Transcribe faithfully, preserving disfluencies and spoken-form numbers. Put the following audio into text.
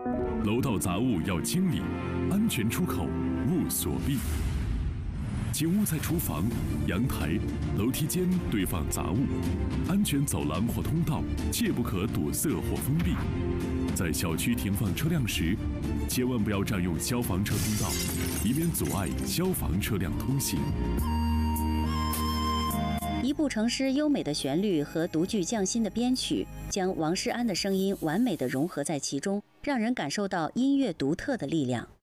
楼道杂物要清理，安全出口勿锁闭。请勿在厨房、阳台、楼梯间堆放杂物，安全走廊或通道切不可堵塞或封闭。在小区停放车辆时，千万不要占用消防车通道，以免阻碍消防车辆通行。 一部成诗优美的旋律和独具匠心的编曲，将王诗安的声音完美地融合在其中，让人感受到音乐独特的力量。